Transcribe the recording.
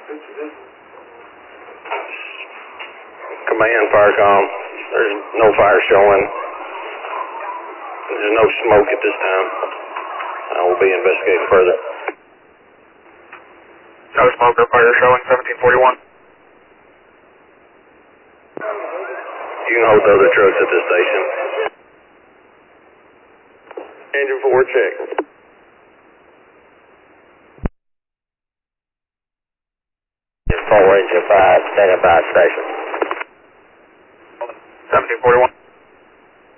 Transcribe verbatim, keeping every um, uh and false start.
Command, Firecom. There's no fire showing. There's no smoke at this time. I will be investigating further. No smoke or fire showing, seventeen forty-one. You can hold the other trucks at this station. Engine four, check. Full Ranger five, standing by station. seventeen forty-one.